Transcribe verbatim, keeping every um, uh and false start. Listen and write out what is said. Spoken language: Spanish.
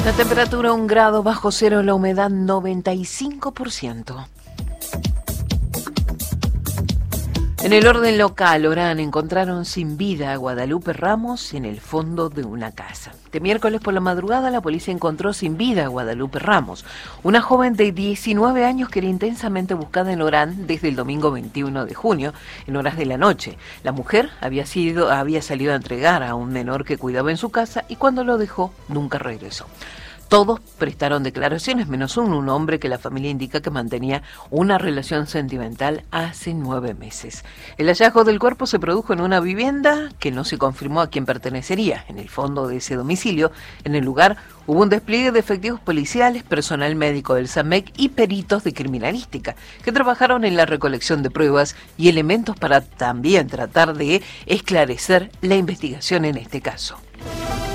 La temperatura un grado bajo cero, la humedad noventa y cinco por ciento. En el orden local, Orán, encontraron sin vida a Guadalupe Ramos en el fondo de una casa. Este miércoles por la madrugada la policía encontró sin vida a Guadalupe Ramos, una joven de diecinueve años que era intensamente buscada en Orán desde el domingo veintiuno de junio, en horas de la noche. La mujer había, sido, había salido a entregar a un menor que cuidaba en su casa y cuando lo dejó nunca regresó. Todos prestaron declaraciones, menos uno, un hombre que la familia indica que mantenía una relación sentimental hace nueve meses. El hallazgo del cuerpo se produjo en una vivienda que no se confirmó a quién pertenecería. En el fondo de ese domicilio, en el lugar, hubo un despliegue de efectivos policiales, personal médico del SAMEC y peritos de criminalística, que trabajaron en la recolección de pruebas y elementos para también tratar de esclarecer la investigación en este caso.